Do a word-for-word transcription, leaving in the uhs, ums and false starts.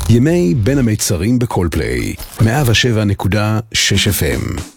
ימי בין המצרים בכל פליי, מאה שבע נקודה שש אף אם.